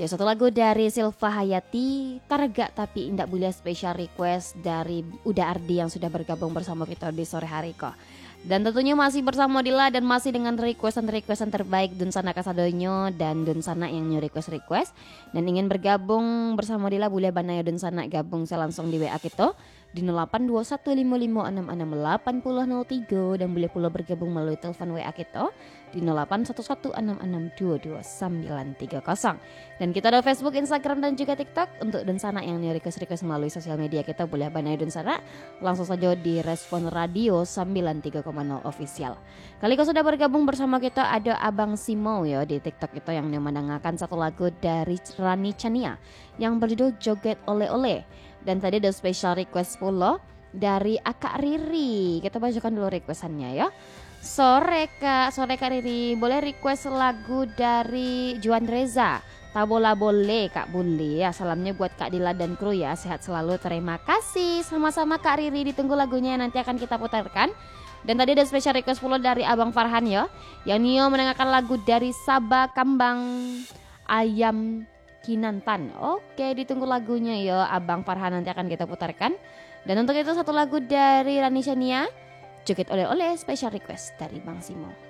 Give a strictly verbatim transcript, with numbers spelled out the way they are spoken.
Oke, satu lagu dari Silva Hayati, Targa Tapi Indak Boleh, special request dari Uda Ardi yang sudah bergabung bersama kita di sore hari kok. Dan tentunya masih bersama Dila dan masih dengan requestan-requestan terbaik Dun Sana Kasadonyo dan Dun Sana yang new request-request. Dan ingin bergabung bersama Dila boleh banaya Dun Sana gabung saya langsung di W A kita di nol delapan dua satu lima lima enam enam delapan nol nol tiga dan boleh pula bergabung melalui telepon W A kita di nol delapan satu satu enam enam dua dua sembilan tiga nol. Dan kita ada Facebook, Instagram dan juga TikTok untuk Dun Sana yang new request-request melalui sosial media kita boleh banaya Dun Sana langsung saja di Respon Radio sembilan tiga koma nol official. Kali kau sudah bergabung bersama kita ada Abang Simo ya di TikTok kita yang mendengarkan satu lagu dari Rani Chania yang berjudul Joget Ole-Ole. Dan tadi ada special request pula dari Akak Riri. Kita bacakan dulu requestannya ya. Sore Kak, sore Kak Riri, boleh request lagu dari Juan Reza. Tabola boleh Kak, boleh ya. Salamnya buat Kak Dila dan kru ya. Sehat selalu, terima kasih. Sama-sama Kak Riri, ditunggu lagunya nanti akan kita putarkan. Dan tadi ada special request pula dari Abang Farhan ya, yang Nio mendengarkan lagu dari Sabah Kambang Ayam Kinantan. Oke, ditunggu lagunya ya Abang Farhan, nanti akan kita putarkan. Dan untuk itu satu lagu dari Rani Shania, Joget Ole-Ole, special request dari Bang Simo.